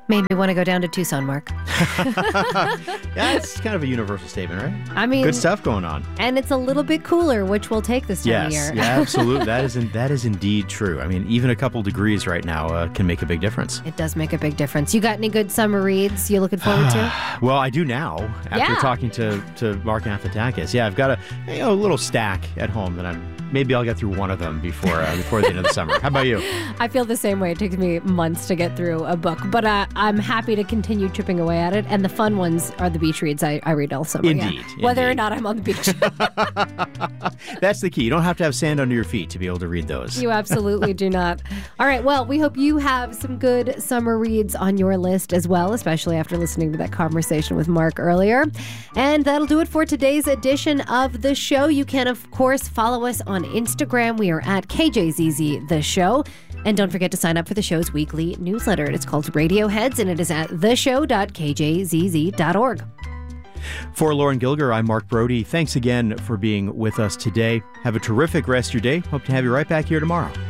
Made me want to go down to Tucson, Mark. Yeah, it's kind of a universal statement, right? I mean, good stuff going on. And it's a little bit cooler, which we'll take this time of year. Yeah, absolutely. That is indeed true. I mean, even a couple degrees right now can make a big difference. It does make a big difference. You got any good summer reads you looking forward to? Well, I do now, after talking to Mark Afatakis. Yeah, I've got a little stack at home that maybe I'll get through one of them before the end of the summer. How about you? I feel the same way. It takes me months to get through a book, but I'm happy to continue chipping away at it. And the fun ones are the beach reads I read all summer. Indeed. Whether or not I'm on the beach. That's the key. You don't have to have sand under your feet to be able to read those. You absolutely do not. All right. Well, we hope you have some good summer reads on your list as well, especially after listening to that conversation with Mark earlier. And that'll do it for today's edition of the show. You can, of course, follow us on Instagram. We are at KJZZ The Show. And don't forget to sign up for the show's weekly newsletter. It's called Radioheads, and it is at theshow.kjzz.org. For Lauren Gilger, I'm Mark Brody. Thanks again for being with us today. Have a terrific rest of your day. Hope to have you right back here tomorrow.